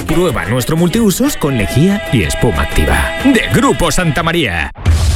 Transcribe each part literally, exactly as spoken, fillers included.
Prueba nuestro multiusos con lejía y espuma activa. De Grupo Santa María.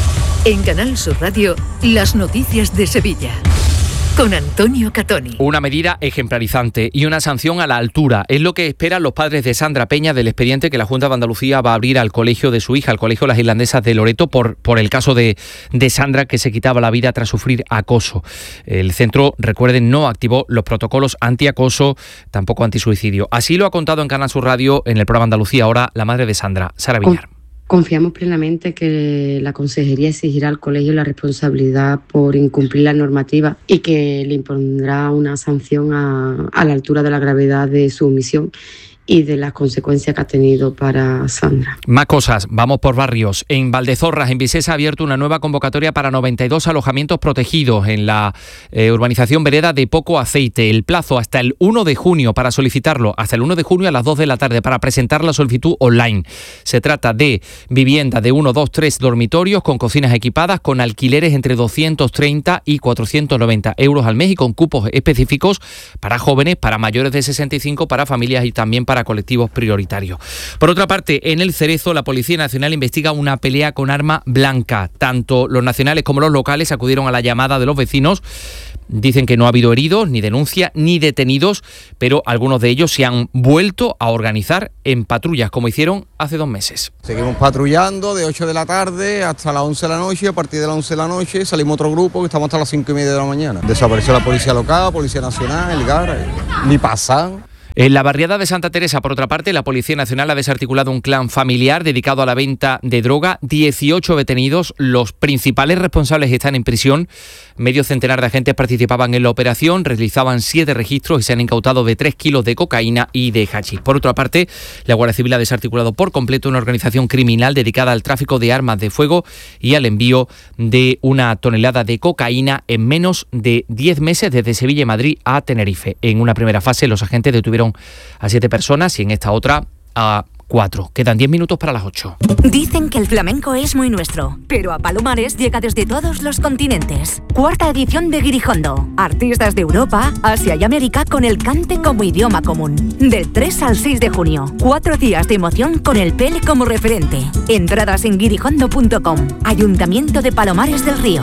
En Canal Sur Radio, las noticias de Sevilla. Con Antonio Catoni. Una medida ejemplarizante y una sanción a la altura es lo que esperan los padres de Sandra Peña del expediente que la Junta de Andalucía va a abrir al colegio de su hija, al colegio Las Irlandesas de Loreto, por, por el caso de, de Sandra, que se quitaba la vida tras sufrir acoso. El centro, recuerden, no activó los protocolos antiacoso, tampoco antisuicidio. Así lo ha contado en Canal Sur Radio, en el programa Andalucía Ahora, la madre de Sandra, Sara Villar. Confiamos plenamente que la Consejería exigirá al colegio la responsabilidad por incumplir la normativa y que le impondrá una sanción a, a la altura de la gravedad de su omisión y de las consecuencias que ha tenido para Sandra. Más cosas, vamos por barrios. En Valdezorras, en Visesa, ha abierto una nueva convocatoria para noventa y dos alojamientos protegidos en la eh, urbanización Vereda de Poco Aceite. El plazo hasta el uno de junio para solicitarlo, hasta el uno de junio a las dos de la tarde para presentar la solicitud online. Se trata de vivienda de uno, dos, tres dormitorios con cocinas equipadas, con alquileres entre doscientos treinta y cuatrocientos noventa euros al mes y con cupos específicos para jóvenes, para mayores de sesenta y cinco, para familias y también para colectivos prioritarios. Por otra parte, en El Cerezo, la Policía Nacional investiga una pelea con arma blanca. Tanto los nacionales como los locales acudieron a la llamada de los vecinos. Dicen que no ha habido heridos, ni denuncia, ni detenidos, pero algunos de ellos se han vuelto a organizar en patrullas, como hicieron hace dos meses. Seguimos patrullando de ocho de la tarde hasta las once de la noche. A partir de las once de la noche salimos otro grupo que estamos hasta las cinco y media de la mañana. Desapareció la Policía Local, Policía Nacional, el G A R, ni pasan. En la barriada de Santa Teresa, por otra parte, la Policía Nacional ha desarticulado un clan familiar dedicado a la venta de droga. dieciocho detenidos, los principales responsables están en prisión. Medio centenar de agentes participaban en la operación, realizaban siete registros y se han incautado de tres kilos de cocaína y de hachís. Por otra parte, la Guardia Civil ha desarticulado por completo una organización criminal dedicada al tráfico de armas de fuego y al envío de una tonelada de cocaína en menos de diez meses desde Sevilla y Madrid a Tenerife. En una primera fase, los agentes detuvieron a siete personas y en esta otra a cuatro. Quedan diez minutos para las ocho. Dicen que el flamenco es muy nuestro, pero a Palomares llega desde todos los continentes. Cuarta edición de Guirijondo. Artistas de Europa, Asia y América con el cante como idioma común. Del tres al seis de junio. Cuatro días de emoción con el Pele como referente. Entradas en guirijondo punto com. Ayuntamiento de Palomares del Río.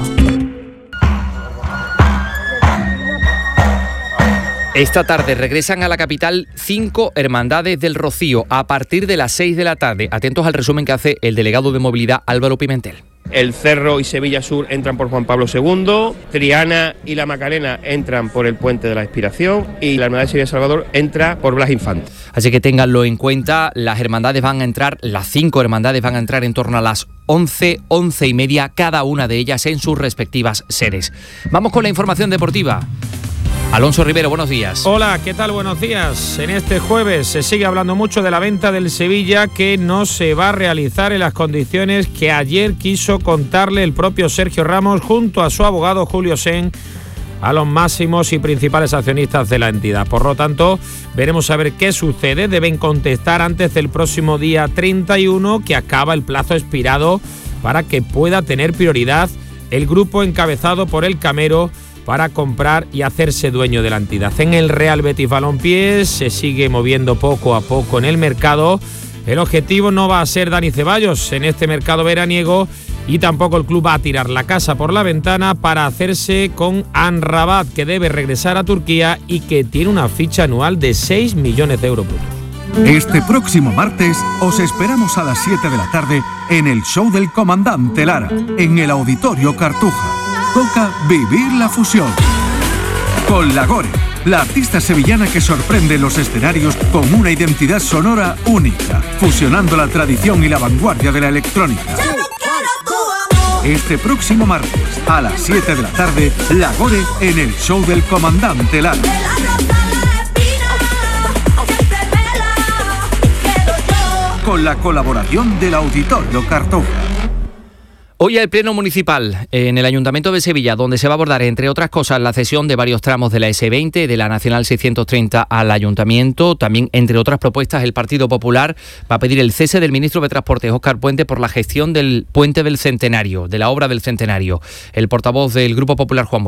Esta tarde regresan a la capital cinco hermandades del Rocío a partir de las seis de la tarde. Atentos al resumen que hace el delegado de movilidad Álvaro Pimentel. El Cerro y Sevilla Sur entran por Juan Pablo segundo, Triana y la Macarena entran por el Puente de la Expiración y la Hermandad de Sevilla Salvador entra por Blas Infante. Así que ténganlo en cuenta, las hermandades van a entrar, las cinco hermandades van a entrar en torno a las once, once y media, cada una de ellas en sus respectivas sedes. Vamos con la información deportiva. Alonso Rivero, buenos días. Hola, ¿qué tal? Buenos días. En este jueves se sigue hablando mucho de la venta del Sevilla, que no se va a realizar en las condiciones que ayer quiso contarle el propio Sergio Ramos junto a su abogado Julio Sen a los máximos y principales accionistas de la entidad. Por lo tanto, veremos a ver qué sucede. Deben contestar antes del próximo día treinta y uno, que acaba el plazo expirado para que pueda tener prioridad el grupo encabezado por el Camero para comprar y hacerse dueño de la entidad. En el Real Betis Balompié se sigue moviendo poco a poco en el mercado. El objetivo no va a ser Dani Ceballos en este mercado veraniego y tampoco el club va a tirar la casa por la ventana para hacerse con Amrabat, que debe regresar a Turquía y que tiene una ficha anual de seis millones de euros brutos. Este próximo martes os esperamos a las siete de la tarde en el show del Comandante Lara, en el Auditorio Cartuja. Toca vivir la fusión. Con Lagore, la artista sevillana que sorprende los escenarios con una identidad sonora única, fusionando la tradición y la vanguardia de la electrónica. Este próximo martes, a las siete de la tarde, Lagore en el show del Comandante Lara. Con la colaboración del Auditorio Cartuja. Hoy el Pleno Municipal en el Ayuntamiento de Sevilla, donde se va a abordar, entre otras cosas, la cesión de varios tramos de la ese veinte, de la Nacional seiscientos treinta al Ayuntamiento. También, entre otras propuestas, el Partido Popular va a pedir el cese del ministro de Transportes, Óscar Puente, por la gestión del Puente del Centenario, de la obra del Centenario. El portavoz del Grupo Popular, Juan Bueno.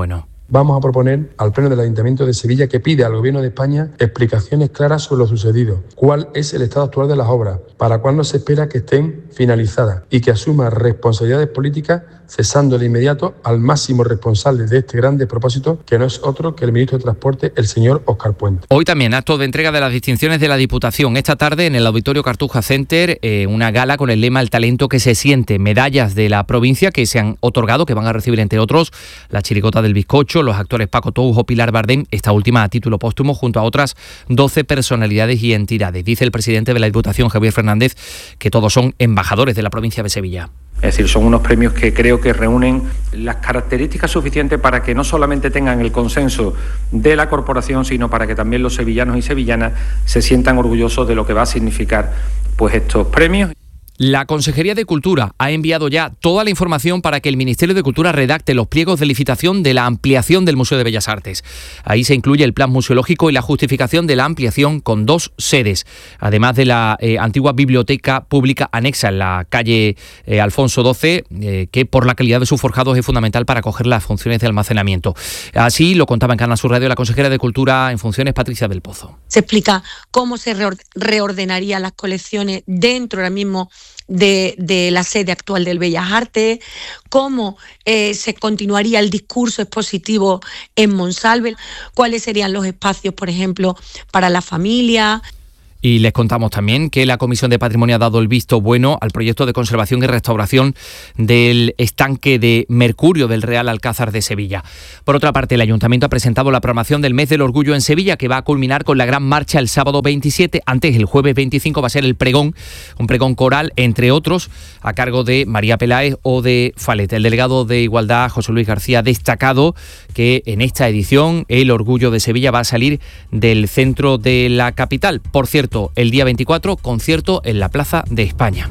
vamos a proponer al Pleno del Ayuntamiento de Sevilla que pide al Gobierno de España explicaciones claras sobre lo sucedido, cuál es el estado actual de las obras, para cuándo se espera que estén finalizadas y que asuma responsabilidades políticas cesando de inmediato al máximo responsable de este gran despropósito, que no es otro que el ministro de Transporte, el señor Óscar Puente. Hoy también acto de entrega de las distinciones de la Diputación. Esta tarde en el Auditorio Cartuja Center, eh, una gala con el lema "El talento que se siente", medallas de la provincia que se han otorgado, que van a recibir entre otros la chirigota del bizcocho, los actores Paco Tous o Pilar Bardem, esta última a título póstumo, junto a otras doce personalidades y entidades. Dice el presidente de la Diputación, Javier Fernández, que todos son embajadores de la provincia de Sevilla. Es decir, son unos premios que creo que reúnen las características suficientes para que no solamente tengan el consenso de la corporación, sino para que también los sevillanos y sevillanas se sientan orgullosos de lo que va a significar pues estos premios. La Consejería de Cultura ha enviado ya toda la información para que el Ministerio de Cultura redacte los pliegos de licitación de la ampliación del Museo de Bellas Artes. Ahí se incluye el plan museológico y la justificación de la ampliación con dos sedes, además de la eh, antigua biblioteca pública anexa en la calle eh, Alfonso doce, eh, que por la calidad de sus forjados es fundamental para acoger las funciones de almacenamiento. Así lo contaba en Canal Sur Radio la consejera de Cultura en funciones, Patricia del Pozo. Se explica cómo se reordenarían las colecciones dentro ahora mismo De, de la sede actual del Bellas Artes, cómo eh, se continuaría el discurso expositivo en Monsalve, cuáles serían los espacios, por ejemplo, para la familia. Y les contamos también que la Comisión de Patrimonio ha dado el visto bueno al proyecto de conservación y restauración del estanque de Mercurio del Real Alcázar de Sevilla. Por otra parte, el Ayuntamiento ha presentado la programación del Mes del Orgullo en Sevilla, que va a culminar con la gran marcha el sábado veintisiete. Antes, el jueves veinticinco, va a ser el pregón, un pregón coral, entre otros, a cargo de María Peláez o de Falet. El delegado de Igualdad, José Luis García, ha destacado que en esta edición el Orgullo de Sevilla va a salir del centro de la capital. Por cierto, el día veinticuatro, concierto en la Plaza de España.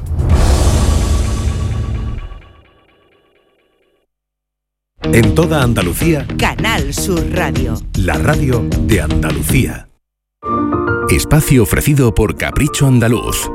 En toda Andalucía, Canal Sur Radio. La radio de Andalucía. Espacio ofrecido por Capricho Andaluz.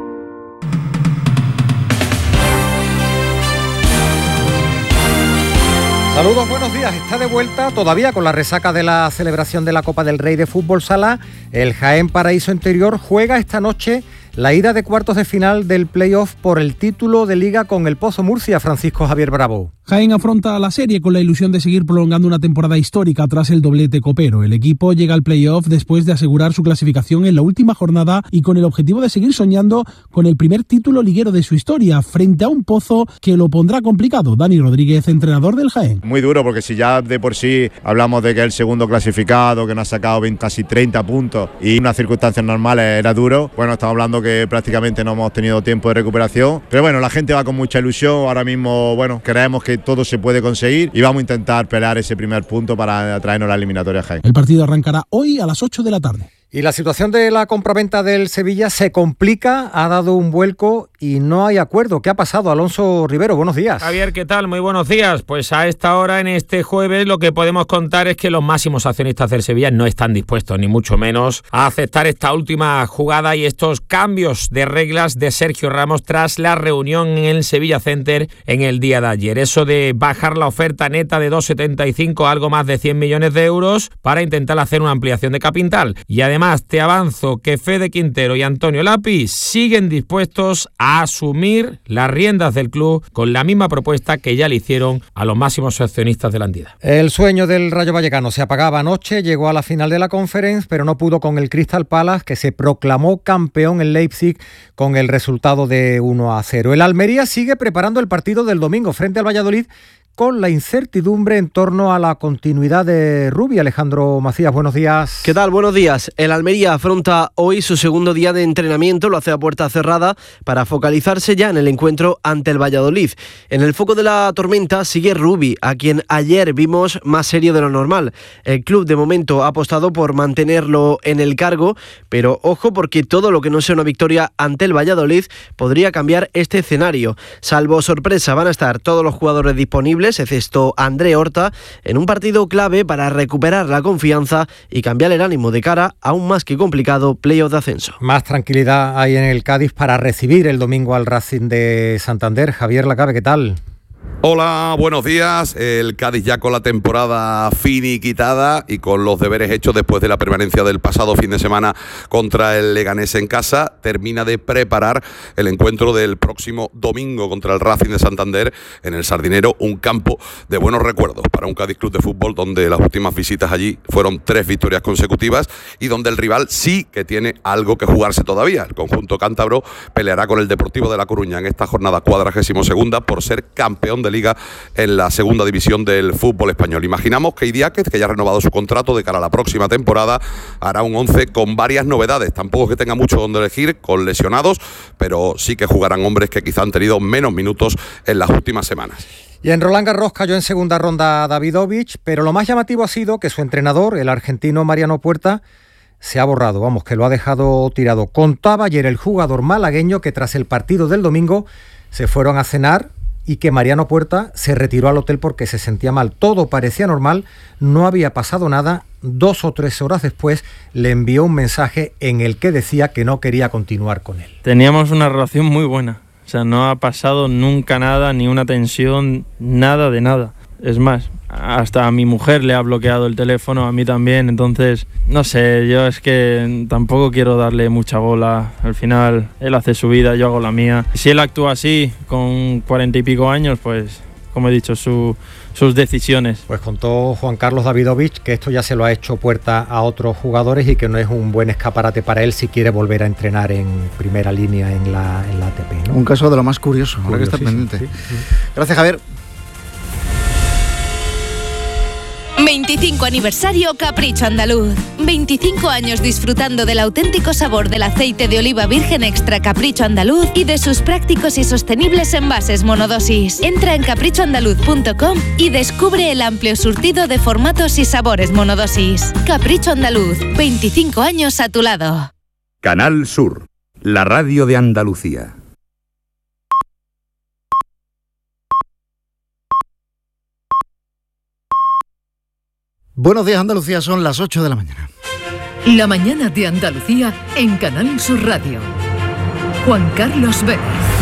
Saludos, buenos días. Está de vuelta todavía con la resaca de la celebración de la Copa del Rey de Fútbol Sala. El Jaén Paraíso Interior juega esta noche la ida de cuartos de final del play-off por el título de Liga con el Pozo Murcia. Francisco Javier Bravo. Jaén afronta la serie con la ilusión de seguir prolongando una temporada histórica tras el doblete copero. El equipo llega al play-off después de asegurar su clasificación en la última jornada y con el objetivo de seguir soñando con el primer título liguero de su historia frente a un Pozo que lo pondrá complicado. Dani Rodríguez, entrenador del Jaén. Muy duro, porque si ya de por sí hablamos de que el segundo clasificado, que nos ha sacado veinte, casi treinta puntos y en unas circunstancias normales era duro, bueno, estamos hablando que prácticamente no hemos tenido tiempo de recuperación, pero bueno, la gente va con mucha ilusión. Ahora mismo, bueno, creemos que todo se puede conseguir y vamos a intentar pelear ese primer punto para traernos la eliminatoria a Jaén. El partido arrancará hoy a las ocho de la tarde. Y la situación de la compraventa del Sevilla se complica, ha dado un vuelco y no hay acuerdo. ¿Qué ha pasado? Alonso Rivero, buenos días. Javier, ¿qué tal? Muy buenos días. Pues a esta hora, en este jueves, lo que podemos contar es que los máximos accionistas del Sevilla no están dispuestos, ni mucho menos, a aceptar esta última jugada y estos cambios de reglas de Sergio Ramos tras la reunión en el Sevilla Center en el día de ayer. Eso de bajar la oferta neta de dos setenta y cinco a algo más de cien millones de euros para intentar hacer una ampliación de capital. Y además, Además, te avanzo que Fede Quintero y Antonio Lapi siguen dispuestos a asumir las riendas del club con la misma propuesta que ya le hicieron a los máximos accionistas de la entidad. El sueño del Rayo Vallecano se apagaba anoche, llegó a la final de la Conference, pero no pudo con el Crystal Palace, que se proclamó campeón en Leipzig con el resultado de uno a cero. El Almería sigue preparando el partido del domingo frente al Valladolid, con la incertidumbre en torno a la continuidad de Rubi. Alejandro Macías, buenos días. ¿Qué tal? Buenos días. El Almería afronta hoy su segundo día de entrenamiento, lo hace a puerta cerrada para focalizarse ya en el encuentro ante el Valladolid. En el foco de la tormenta sigue Rubi, a quien ayer vimos más serio de lo normal. El club de momento ha apostado por mantenerlo en el cargo, pero ojo, porque todo lo que no sea una victoria ante el Valladolid podría cambiar este escenario. Salvo sorpresa, van a estar todos los jugadores disponibles, excepto André Horta, en un partido clave para recuperar la confianza y cambiar el ánimo de cara a un más que complicado playoff de ascenso. Más tranquilidad hay en el Cádiz para recibir el domingo al Racing de Santander. Javier Lacabe, ¿qué tal? Hola, buenos días. El Cádiz ya con la temporada finiquitada y con los deberes hechos después de la permanencia del pasado fin de semana contra el Leganés en casa, termina de preparar el encuentro del próximo domingo contra el Racing de Santander en el Sardinero, un campo de buenos recuerdos para un Cádiz Club de Fútbol donde las últimas visitas allí fueron tres victorias consecutivas y donde el rival sí que tiene algo que jugarse todavía. El conjunto cántabro peleará con el Deportivo de La Coruña en esta jornada cuadragésimo segunda por ser campeón de Liga en la segunda división del fútbol español. Imaginamos que Idiáquez, que ya ha renovado su contrato de cara a la próxima temporada, hará un once con varias novedades. Tampoco es que tenga mucho donde elegir, con lesionados, pero sí que jugarán hombres que quizá han tenido menos minutos en las últimas semanas. Y en Roland Garros cayó en segunda ronda Davidovich, pero lo más llamativo ha sido que su entrenador, el argentino Mariano Puerta, se ha borrado, vamos, que lo ha dejado tirado. Contaba ayer el jugador malagueño que tras el partido del domingo se fueron a cenar y que Mariano Puerta se retiró al hotel porque se sentía mal. Todo parecía normal, no había pasado nada. Dos o tres horas después le envió un mensaje en el que decía que no quería continuar con él. Teníamos una relación muy buena, o sea, no ha pasado nunca nada, ni una tensión, nada de nada. Es más, hasta a mi mujer le ha bloqueado el teléfono, a mí también, entonces, no sé, yo es que tampoco quiero darle mucha bola. Al final, él hace su vida, yo hago la mía. Si él actúa así, con cuarenta y pico años, pues, como he dicho, su, sus decisiones. Pues contó Juan Carlos Davidovich que esto ya se lo ha hecho Puerta a otros jugadores y que no es un buen escaparate para él si quiere volver a entrenar en primera línea en la, en la A T P, ¿no? Un caso de lo más curioso, ahora que está pendiente. Sí, sí. Gracias, Javier. veinticinco aniversario Capricho Andaluz. veinticinco años disfrutando del auténtico sabor del aceite de oliva virgen extra Capricho Andaluz y de sus prácticos y sostenibles envases monodosis. Entra en capricho andaluz punto com y descubre el amplio surtido de formatos y sabores monodosis. Capricho Andaluz, veinticinco años a tu lado. Canal Sur, la radio de Andalucía. Buenos días, Andalucía, son las ocho de la mañana. La mañana de Andalucía en Canal Sur Radio. Juan Carlos Vélez.